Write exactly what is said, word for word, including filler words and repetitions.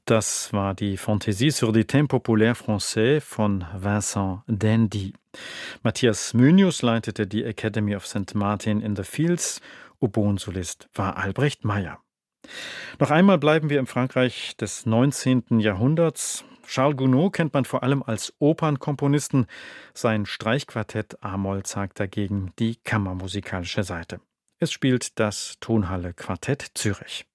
Das war die Fantaisie sur des thèmes populaires français von Vincent d'Indy. Matthias Mönius leitete die Academy of Saint Martin in the Fields. Oboensolist war Albrecht Meyer. Noch einmal bleiben wir im Frankreich des neunzehnten Jahrhunderts. Charles Gounod kennt man vor allem als Opernkomponisten. Sein Streichquartett A-Moll zeigt dagegen die kammermusikalische Seite. Es spielt das Tonhalle Quartett Zürich.